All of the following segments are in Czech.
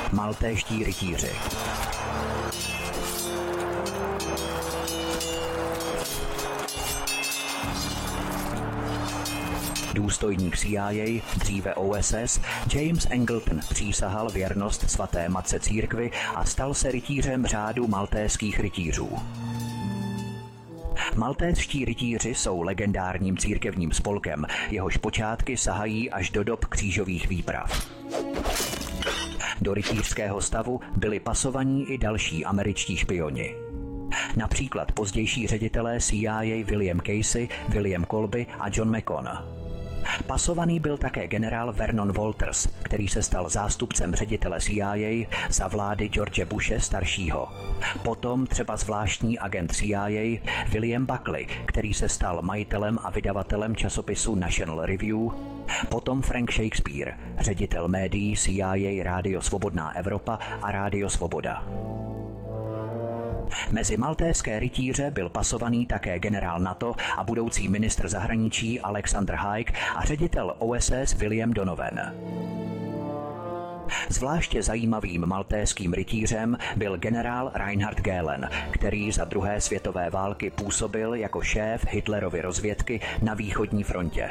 Maltéští rytíři. Důstojník CIA, dříve OSS, James Angleton přísahal věrnost svaté matce církvi a stal se rytířem řádu maltéských rytířů. Maltéští rytíři jsou legendárním církevním spolkem, jehož počátky sahají až do dob křížových výprav. Do rytířského stavu byli pasovaní i další američtí špioni. Například pozdější ředitelé CIA William Casey, William Colby a John McCone. Pasovaný byl také generál Vernon Walters, který se stal zástupcem ředitele CIA za vlády George Bushe staršího. Potom třeba zvláštní agent CIA William Buckley, který se stal majitelem a vydavatelem časopisu National Review. Potom Frank Shakespeare, ředitel médií CIA Rádio Svobodná Evropa a Rádio Svoboda. Mezi maltéské rytíře byl pasovaný také generál NATO a budoucí ministr zahraničí Alexander Haig a ředitel OSS William Donovan. Zvláště zajímavým maltéským rytířem byl generál Reinhard Gehlen, který za druhé světové války působil jako šéf Hitlerovy rozvědky na východní frontě.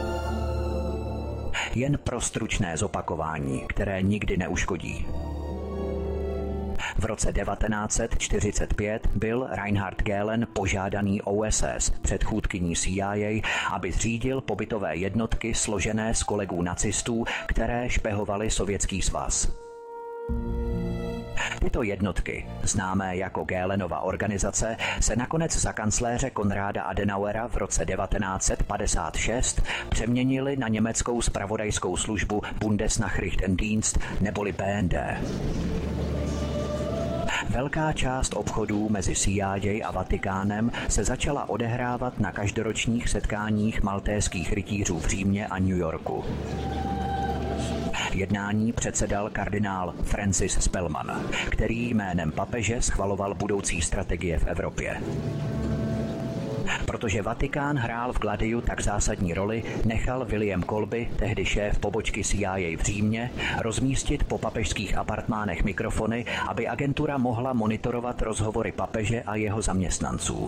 Jen pro stručné zopakování, které nikdy neuškodí. V roce 1945 byl Reinhard Gehlen požádaný OSS, předchůdkyní CIA, aby zřídil pobytové jednotky složené z kolegů nacistů, které špehovaly Sovětský svaz. Tyto jednotky, známé jako Gehlenova organizace, se nakonec za kancléře Konráda Adenauera v roce 1956 přeměnily na německou zpravodajskou službu Bundesnachrichtendienst neboli BND. Velká část obchodů mezi CIA a Vatikánem se začala odehrávat na každoročních setkáních maltéských rytířů v Římě a New Yorku. Jednání předsedal kardinál Francis Spellman, který jménem papeže schvaloval budoucí strategie v Evropě. Protože Vatikán hrál v Gladiu tak zásadní roli, nechal William Colby, tehdy šéf pobočky CIA v Římě, rozmístit po papežských apartmánech mikrofony, aby agentura mohla monitorovat rozhovory papeže a jeho zaměstnanců.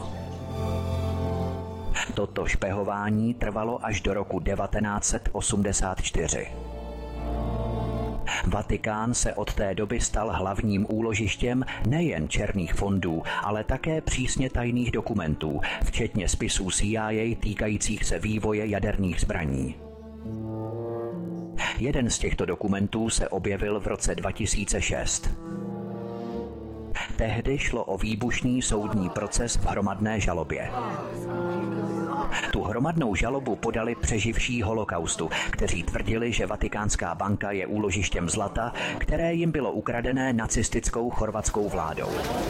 Toto špehování trvalo až do roku 1984. Vatikán se od té doby stal hlavním úložištěm nejen černých fondů, ale také přísně tajných dokumentů, včetně spisů CIA týkajících se vývoje jaderných zbraní. Jeden z těchto dokumentů se objevil v roce 2006. Tehdy šlo o výbušný soudní proces v hromadné žalobě. Tu hromadnou žalobu podali přeživší holokaustu, kteří tvrdili, že Vatikánská banka je úložištěm zlata, které jim bylo ukradené nacistickou chorvatskou vládou.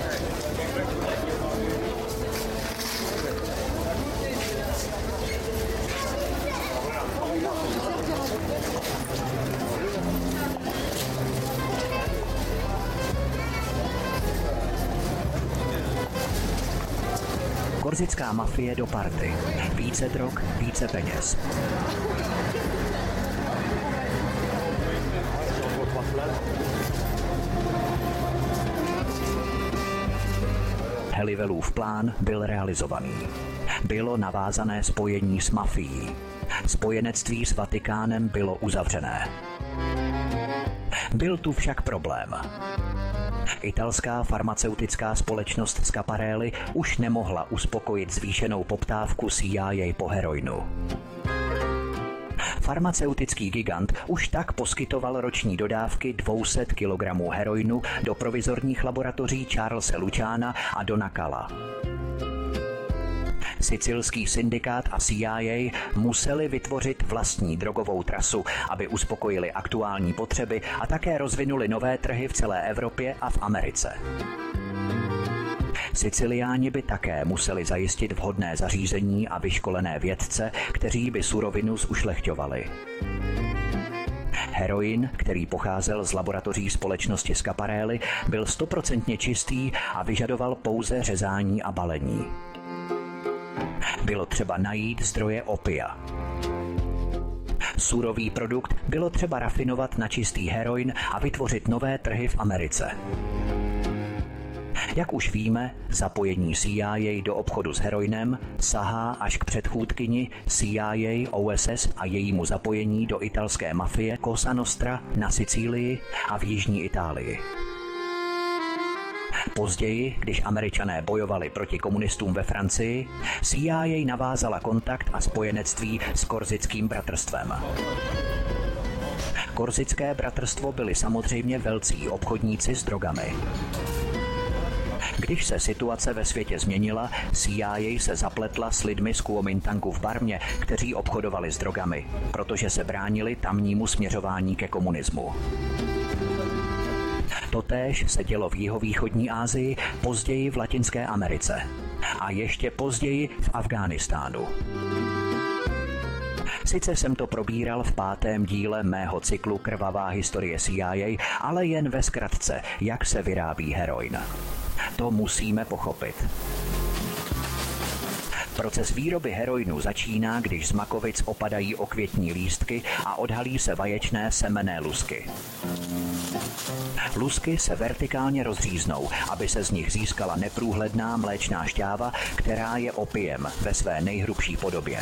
Korzická mafie do party. Více drog, více peněz. Helivelův plán byl realizovaný. Bylo navázané spojení s mafií. Spojenectví s Vatikánem bylo uzavřené. Byl tu však problém. Italská farmaceutická společnost Schiaparelli už nemohla uspokojit zvýšenou poptávku CIA po heroinu. Farmaceutický gigant už tak poskytoval roční dodávky 200 kg heroinu do provizorních laboratoří Charlese Luciana a Dona Cala. Sicilský syndikát a CIA museli vytvořit vlastní drogovou trasu, aby uspokojili aktuální potřeby a také rozvinuli nové trhy v celé Evropě a v Americe. Siciliáni by také museli zajistit vhodné zařízení a vyškolené vědce, kteří by surovinu zušlechťovali. Heroin, který pocházel z laboratoří společnosti Schiaparelli, byl 100% čistý a vyžadoval pouze řezání a balení. Bylo třeba najít zdroje opia. Surový produkt bylo třeba rafinovat na čistý heroin a vytvořit nové trhy v Americe. Jak už víme, zapojení CIA do obchodu s heroinem sahá až k předchůdkyni CIA, OSS a jejímu zapojení do italské mafie Cosa Nostra na Sicílii a v jižní Itálii. Později, když Američané bojovali proti komunistům ve Francii, CIA navázala kontakt a spojenectví s Korzickým bratrstvem. Korzické bratrstvo byli samozřejmě velcí obchodníci s drogami. Když se situace ve světě změnila, CIA se zapletla s lidmi z Kuomintangu v Barmě, kteří obchodovali s drogami, protože se bránili tamnímu směřování ke komunismu. Totéž se dělo v jihovýchodní Asii, později v Latinské Americe a ještě později v Afghánistánu. Sice jsem to probíral v 5. díle mého cyklu Krvavá historie CIA, ale jen ve zkratce, jak se vyrábí heroin. To musíme pochopit. Proces výroby heroinu začíná, když z makovic opadají okvětní lístky a odhalí se vaječné semenné lusky. Lusky se vertikálně rozříznou, aby se z nich získala neprůhledná mléčná šťáva, která je opiem ve své nejhrubší podobě.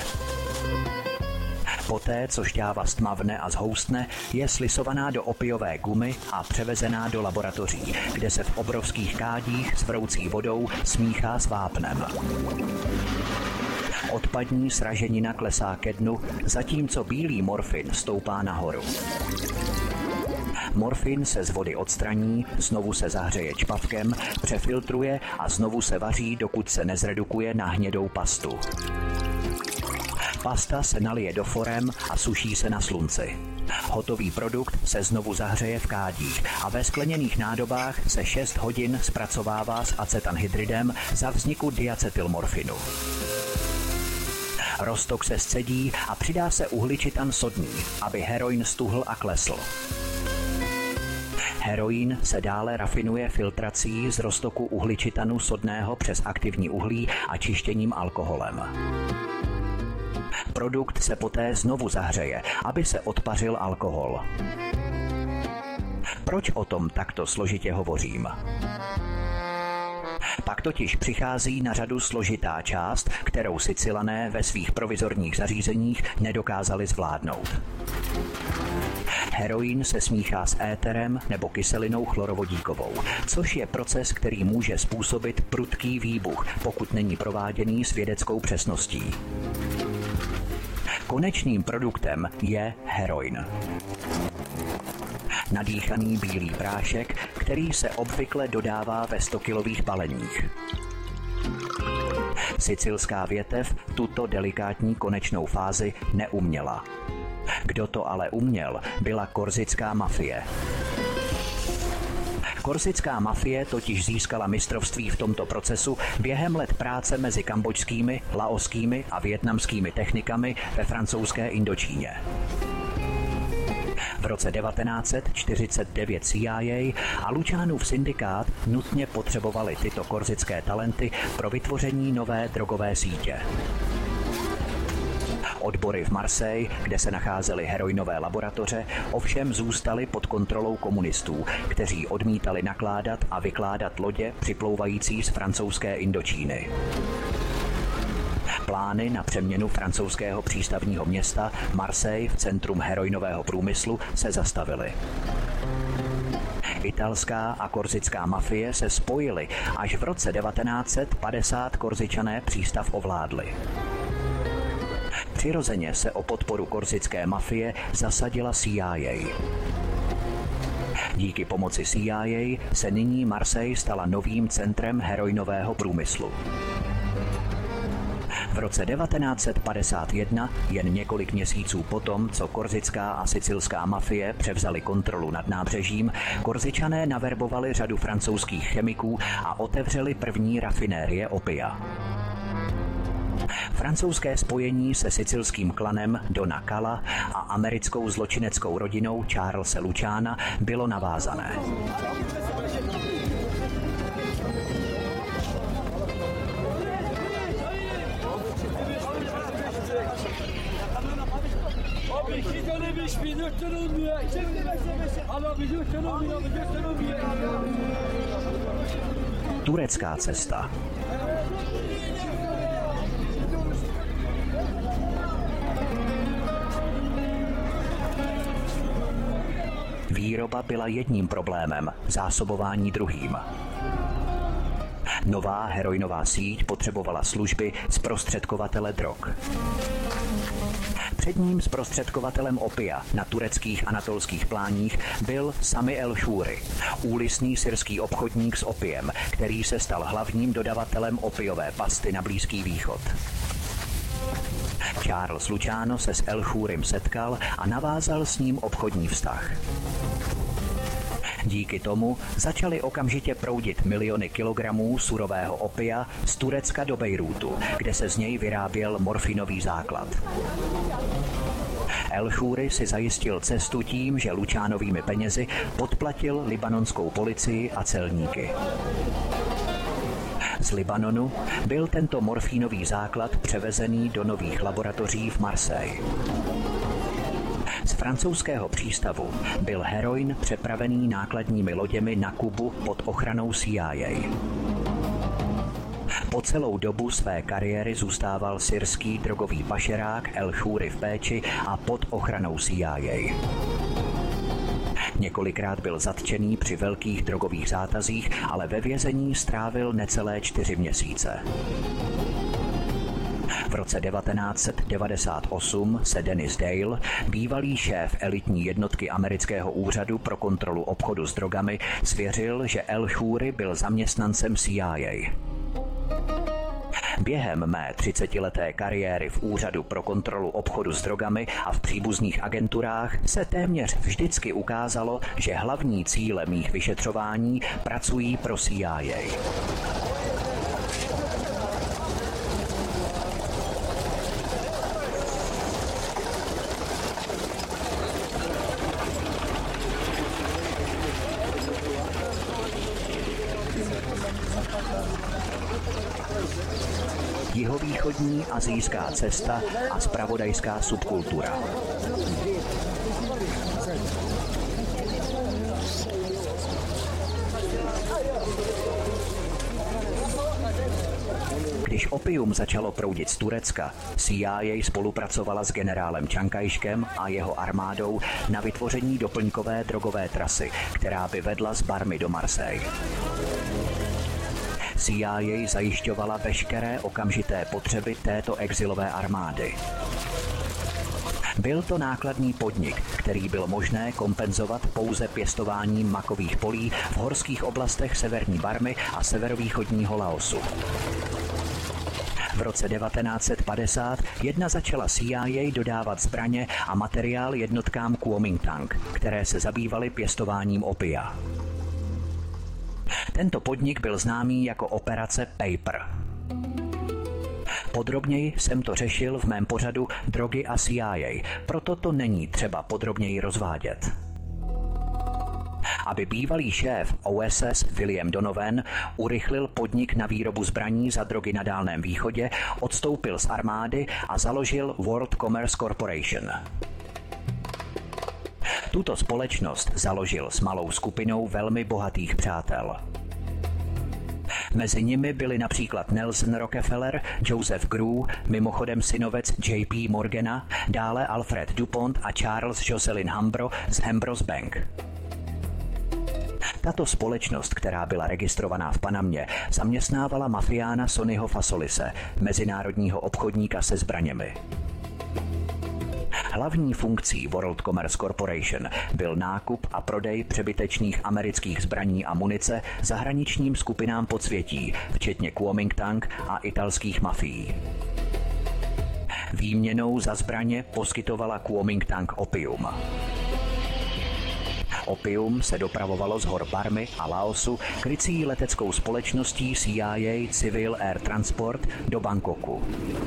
Poté, co šťáva stmavne a zhoustne, je slisovaná do opiové gumy a převezená do laboratoří, kde se v obrovských kádích s vroucí vodou smíchá s vápnem. Odpadní sraženina klesá ke dnu, zatímco bílý morfin stoupá nahoru. Morfin se z vody odstraní, znovu se zahřeje čpavkem, přefiltruje a znovu se vaří, dokud se nezredukuje na hnědou pastu. Pasta se nalije do forem a suší se na slunci. Hotový produkt se znovu zahřeje v kádích a ve skleněných nádobách se 6 hodin zpracovává s acetanhydridem za vzniku diacetylmorfinu. Roztok se scedí a přidá se uhličitan sodný, aby heroin stuhl a klesl. Heroin se dále rafinuje filtrací z roztoku uhličitanu sodného přes aktivní uhlí a čištěním alkoholem. Produkt se poté znovu zahřeje, aby se odpařil alkohol. Proč o tom takto složitě hovořím? Pak totiž přichází na řadu složitá část, kterou Sicilané ve svých provizorních zařízeních nedokázali zvládnout. Heroin se smíchá s éterem nebo kyselinou chlorovodíkovou, což je proces, který může způsobit prudký výbuch, pokud není prováděný s vědeckou přesností. Konečným produktem je heroin. Nadýchaný bílý prášek, který se obvykle dodává ve 100kilových baleních. Sicilská větev tuto delikátní konečnou fázi neuměla. Kdo to ale uměl, byla korzická mafie. Korzická mafie totiž získala mistrovství v tomto procesu během let práce mezi kambodžskými, laoskými a vietnamskými technikami ve francouzské Indočíně. V roce 1949 CIA a Lučánův syndikát nutně potřebovali tyto korzické talenty pro vytvoření nové drogové sítě. Odbory v Marseille, kde se nacházely heroinové laboratoře, ovšem zůstaly pod kontrolou komunistů, kteří odmítali nakládat a vykládat lodě připlouvající z francouzské Indočíny. Plány na přeměnu francouzského přístavního města Marseille v centrum heroinového průmyslu se zastavily. Italská a korzická mafie se spojily, až v roce 1950 Korzičané přístav ovládli. Přirozeně se o podporu korzické mafie zasadila CIA. Díky pomoci CIA se nyní Marseille stala novým centrem heroinového průmyslu. V roce 1951, jen několik měsíců potom, co korzická a sicilská mafie převzali kontrolu nad nábřežím, Korzičané naverbovali řadu francouzských chemiků a otevřeli první rafinérie opia. Francouzské spojení se sicilským klanem Dona Cala a americkou zločineckou rodinou Charlese Luciana bylo navázané. Abi 2 tane 5000, 4 tane olmuyor. Al abi 4 tane olmuyor, 4 tane olmuyor. Turecká cesta. Výroba byla jedním problémem, zásobování druhým. Nová heroinová síť potřebovala služby zprostředkovatele drog. Předním zprostředkovatelem opia na tureckých anatolských pláních byl Sami el-Shuri, úlisný syrský obchodník s opiem, který se stal hlavním dodavatelem opiové pasty na Blízký východ. Charles Luciano se s el-Shurim setkal a navázal s ním obchodní vztah. Díky tomu začaly okamžitě proudit miliony kilogramů surového opia z Turecka do Bejrútu, kde se z něj vyráběl morfinový základ. El-Shuri si zajistil cestu tím, že Lucianovými penězi podplatil libanonskou policii a celníky. Z Libanonu byl tento morfínový základ převezený do nových laboratoří v Marseille. Z francouzského přístavu byl heroin přepravený nákladními loděmi na Kubu pod ochranou CIA. Po celou dobu své kariéry zůstával syrský drogový pašerák el-Shuri v péči a pod ochranou CIA. Několikrát byl zatčený při velkých drogových zátazích, ale ve vězení strávil necelé 4 měsíce. V roce 1998 se Dennis Dale, bývalý šéf elitní jednotky amerického úřadu pro kontrolu obchodu s drogami, svěřil, že el-Shuri byl zaměstnancem CIA. Během mé 30leté kariéry v Úřadu pro kontrolu obchodu s drogami a v příbuzných agenturách se téměř vždycky ukázalo, že hlavní cíle mých vyšetřování pracují pro CIA. Jihovýchodní asijská cesta a zpravodajská subkultura. Když opium začalo proudit z Turecka, CIA spolupracovala s generálem Čankajškem a jeho armádou na vytvoření doplňkové drogové trasy, která by vedla z Barmy do Marseille. CIA zajišťovala veškeré okamžité potřeby této exilové armády. Byl to nákladný podnik, který bylo možné kompenzovat pouze pěstováním makových polí v horských oblastech severní Barmy a severovýchodního Laosu. V roce 1951 začala CIA dodávat zbraně a materiál jednotkám Kuomintang, které se zabývaly pěstováním opia. Tento podnik byl známý jako operace Paper. Podrobněji jsem to řešil v mém pořadu Drogy a CIA, proto to není třeba podrobněji rozvádět. Aby bývalý šéf OSS William Donovan urychlil podnik na výrobu zbraní za drogy na Dálném východě, odstoupil z armády a založil World Commerce Corporation. Tuto společnost založil s malou skupinou velmi bohatých přátel. Mezi nimi byli například Nelson Rockefeller, Joseph Grew, mimochodem synovec J.P. Morgana, dále Alfred DuPont a Charles Jocelyn Hambro z Hambros Bank. Tato společnost, která byla registrovaná v Panamě, zaměstnávala mafiána Sonnyho Fasolise, mezinárodního obchodníka se zbraněmi. Hlavní funkcí World Commerce Corporation byl nákup a prodej přebytečných amerických zbraní a munice zahraničním skupinám podsvětí, včetně Kuomintang a italských mafií. Výměnou za zbraně poskytovala Kuomintang opium. Opium se dopravovalo z hor Barmy a Laosu krycí leteckou společností CIA Civil Air Transport do Bangkoku.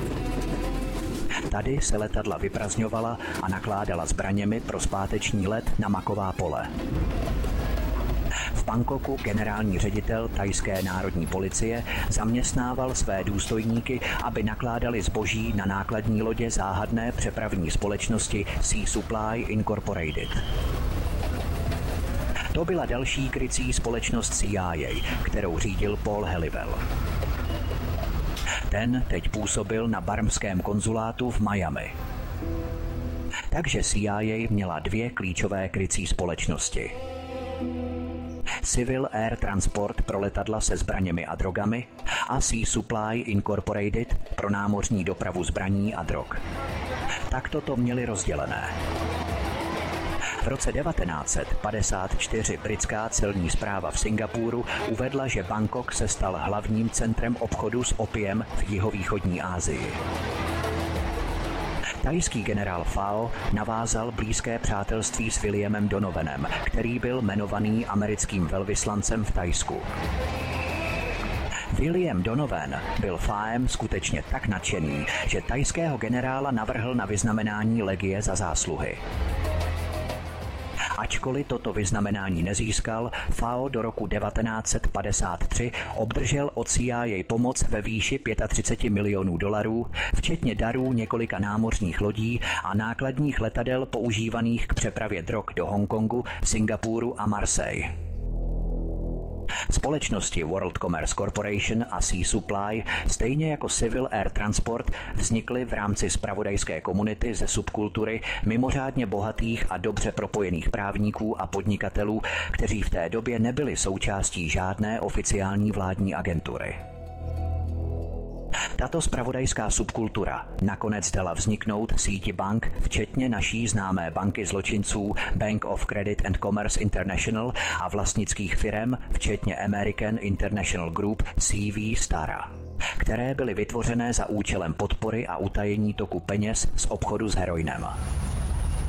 Tady se letadla vyprazňovala a nakládala zbraněmi pro zpáteční let na maková pole. V Bangkoku generální ředitel thajské národní policie zaměstnával své důstojníky, aby nakládali zboží na nákladní lodě záhadné přepravní společnosti Sea Supply Incorporated. To byla další krycí společnost CIA, kterou řídil Paul Halliwell. Ten teď působil na barmském konzulátu v Miami. Takže CIA měla dvě klíčové krycí společnosti. Civil Air Transport pro letadla se zbraněmi a drogami a Sea Supply Incorporated pro námořní dopravu zbraní a drog. Takto to měli rozdělené. V roce 1954 britská celní správa v Singapuru uvedla, že Bangkok se stal hlavním centrem obchodu s opiem v jihovýchodní Asii. Thajský generál Phao navázal blízké přátelství s Williamem Donovanem, který byl jmenovaný americkým velvyslancem v Thajsku. William Donovan byl Phaem skutečně tak nadšený, že thajského generála navrhl na vyznamenání legie za zásluhy. Ačkoliv toto vyznamenání nezískal, Phao do roku 1953 obdržel od CIA pomoc ve výši $35 milionů, včetně darů několika námořních lodí a nákladních letadel používaných k přepravě drog do Hongkongu, Singapuru a Marseille. Společnosti World Commerce Corporation a Sea Supply, stejně jako Civil Air Transport, vznikly v rámci zpravodajské komunity ze subkultury mimořádně bohatých a dobře propojených právníků a podnikatelů, kteří v té době nebyli součástí žádné oficiální vládní agentury. Tato zpravodajská subkultura nakonec dala vzniknout síti bank, včetně naší známé banky zločinců Bank of Credit and Commerce International a vlastnických firem, včetně American International Group CV Stara, které byly vytvořené za účelem podpory a utajení toku peněz z obchodu s heroinem.